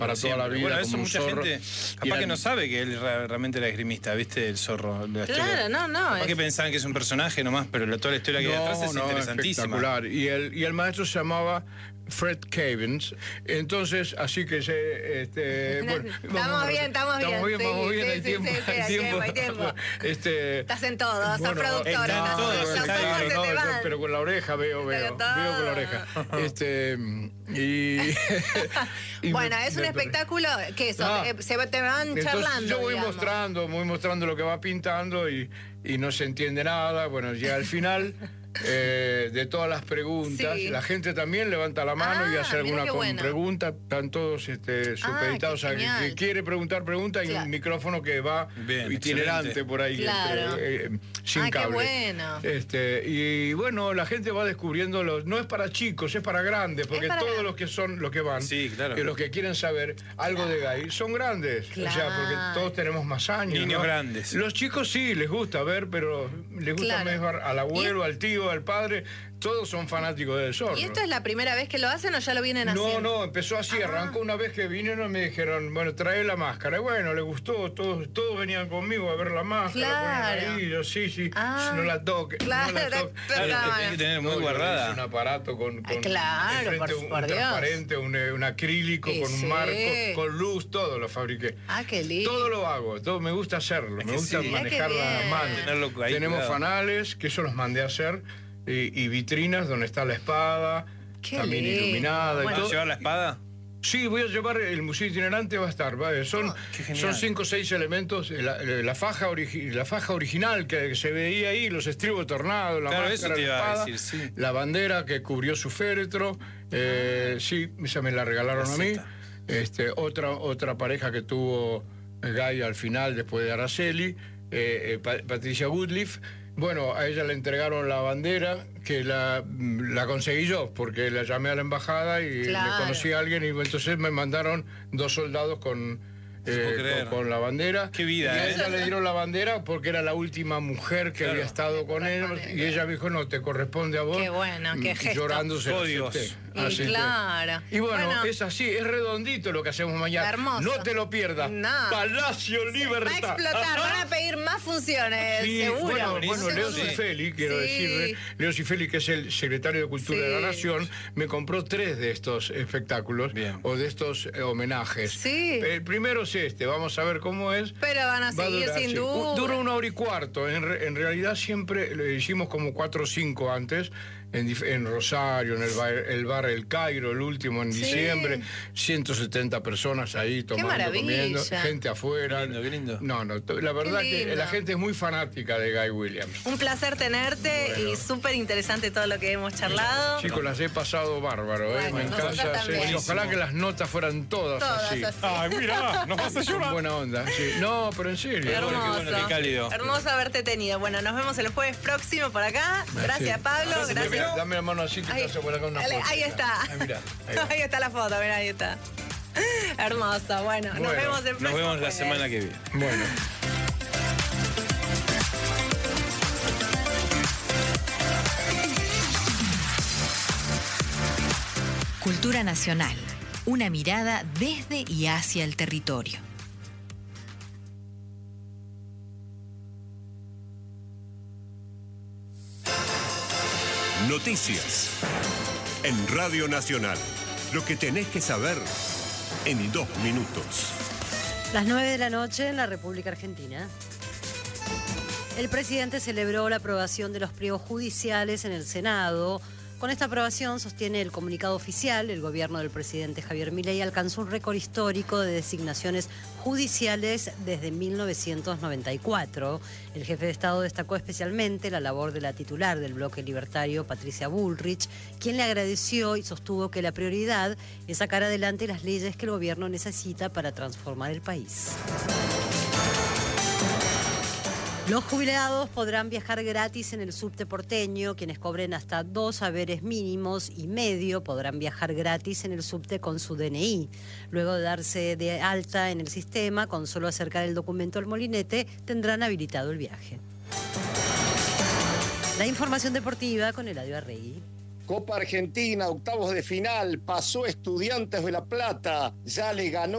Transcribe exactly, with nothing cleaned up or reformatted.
para toda la vida. Bueno, eso como un mucha zorro. gente capaz Y que la- no sabe que él ra- realmente era esgrimista, ¿viste? El zorro. La Claro, historia. no, no. Capaz es- que pensaban que es un personaje nomás, pero la- toda la historia que hay detrás es interesantísima. espectacular. Y el, y el maestro se llamaba Fred Cavins. Entonces, así que se... Este, bueno, Estamos vamos- bien, estamos bien, Estamos bien, sí, vamos bien, sí, hay sí, tiempo. sí, sí, hay tiempo, hay tiempo. Este, Estás en todo, sos bueno, productora, está en no, todo, los está ojos ahí, se no, te no, van. pero con la oreja veo, veo, Pero todo. veo con la oreja. Este, y, y Bueno, me- es un me- espectáculo que eso, Ah. eh, se te van Entonces, charlando. yo voy digamos. mostrando, voy mostrando lo que va pintando y, y no se entiende nada. Bueno, ya al final eh, de todas las preguntas, Sí. la gente también levanta la mano Ah, y hace mira alguna qué con bueno. pregunta. Están todos este, supeditados qué a que, genial. que quiere preguntar, pregunta. Hay Claro. un micrófono que va Bien, itinerante excelente. por ahí, Claro. entre, eh, sin Ah, qué cable. bueno. Este, y bueno, la gente va descubriendo los. No es para chicos, es para grandes, porque para todos grandes. los que son, los que van, Sí, claro. y los que quieren saber algo de Guy, son grandes. O sea, porque Claro. todos tenemos más años. Niños ¿no? grandes. Los chicos sí, les gusta ver, pero les gusta Claro. más ver al abuelo, al tío, al padre. Todos son fanáticos del zorro. ¿Y esto es la primera vez que lo hacen o ya lo vienen No, haciendo? no, empezó así, Ah. arrancó una vez que vinieron y me dijeron, bueno, trae la máscara. Y bueno, le gustó, todos, todos venían conmigo a ver la máscara, la ponían Claro. ahí, y yo sí, sí, Ah. no la toque, Claro, no la toque. claro, Claro, no, te tenés que tener muy No, yo le hice guardada. un aparato con, con Ah, claro, enfrente por- un, por un Dios. transparente, un, eh, un acrílico, Y con un sí. marco, con luz, todo lo fabriqué. Ah, qué lindo. Todo lo hago, todo me gusta hacerlo, me que gusta sí. Mirá qué manejar la bien. mano. Tenerlo ahí Tenemos cuidado. fanales, que eso los mandé a hacer, y, y vitrinas donde está la espada, Qué también lindo. iluminada y Bueno, todo. ¿Vas a llevar la espada? Sí, voy a llevar, el museo itinerante va a estar, ¿vale? Son, Oh, qué genial. son cinco o seis elementos, la, la faja origi- la faja original que se veía ahí, los estribos de tornado, la Claro, máscara, eso te la iba a espada, decir, sí. la bandera que cubrió su féretro, eh, sí, esa me la regalaron La a mí. zeta. Este, otra, otra pareja que tuvo Guy al final, después de Araceli, eh, eh, Pa- Patricia Woodliff. Bueno, a ella le entregaron la bandera, que la, la conseguí yo, porque la llamé a la embajada y Claro. le conocí a alguien y entonces me mandaron dos soldados con, No se puede eh, creer. con, con la bandera. Qué vida, y a ¿eh? ella le dieron la bandera porque era la última mujer que Claro. había estado con él y ella me dijo, no, te corresponde a vos. Qué bueno, qué Y gesto. llorando se lo Códigos. acepté. Y Así que- claro. y bueno, Bueno. es así, es redondito lo que hacemos mañana. Hermoso. No te lo pierdas. No. Palacio Va a Libertad. explotar, van a pedir más funciones, Sí, seguro. bueno, buenísimo. bueno, Leo Sí. Cifeli, quiero Sí. decirle, Leo Cifeli, que es el secretario de Cultura Sí. de la Nación, me compró tres de estos espectáculos Bien. o de estos eh, homenajes. Sí. El primero es este, vamos a ver cómo es. Pero van a Va a seguir durar, sin sí. duda. Dura una hora y cuarto. En, re- en realidad siempre lo hicimos como cuatro o cinco antes, en, dif- en Rosario, en el bar, el bar El Cairo, el último en Sí. diciembre, ciento setenta personas ahí tomando, maravilla. comiendo, gente afuera. Qué lindo, qué lindo. No, no, to- la verdad que lindo. la gente es muy fanática de Guy Williams. Un placer tenerte Bueno. y súper interesante todo lo que hemos charlado. Chicos, las he pasado bárbaro, ¿eh? Bueno, Me nosotros encanta. también. sí, ojalá que las notas fueran todas, Todas así. así. Ay, mira, nos vas a Con llorar. buena onda. sí. No, pero en serio. Qué bueno, Hermoso. qué bueno, qué cálido. Hermoso haberte tenido. Bueno, nos vemos el jueves próximo por acá. Gracias, Sí. Pablo. Gracias, Gracias. Dame, dame la mano así que Ahí, te hace por acá una dale, foto. ahí está. Ahí, mirá, ahí va. Ahí está la foto, mira, ahí está. Hermoso. Bueno, nos Bueno, vemos el próximo Nos vemos la jueves. semana que viene. Bueno. Cultura nacional. Una mirada desde y hacia el territorio. Noticias. En Radio Nacional. Lo que tenés que saber en dos minutos. Las nueve de la noche en la República Argentina. El presidente celebró la aprobación de los pliegos judiciales en el Senado. Con esta aprobación, sostiene el comunicado oficial, el gobierno del presidente Javier Milei alcanzó un récord histórico de designaciones judiciales desde mil novecientos noventa y cuatro. El jefe de Estado destacó especialmente la labor de la titular del bloque libertario, Patricia Bullrich, quien le agradeció y sostuvo que la prioridad es sacar adelante las leyes que el gobierno necesita para transformar el país. Los jubilados podrán viajar gratis en el subte porteño. Quienes cobren hasta dos haberes mínimos y medio podrán viajar gratis en el subte con su D N I. Luego de darse de alta en el sistema, con solo acercar el documento al molinete, tendrán habilitado el viaje. La información deportiva con Eladio Arregui. Copa Argentina, octavos de final, pasó Estudiantes de La Plata, ya le ganó